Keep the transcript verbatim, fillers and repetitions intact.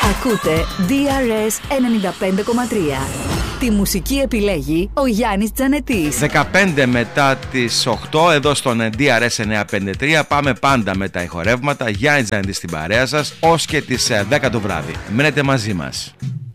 Ακούτε ντι αρ ες ενενήντα πέντε κόμμα τρία. Τη μουσική επιλέγει ο Γιάννης Τζανετής. δεκαπέντε μετά τις οκτώ εδώ στον ντι αρ ες εννιακόσια πενήντα τρία. Πάμε πάντα με τα ηχορεύματα. Γιάννης Τζανετής στην παρέα σας ως και τις δέκα το βράδυ. Μείνετε μαζί μας.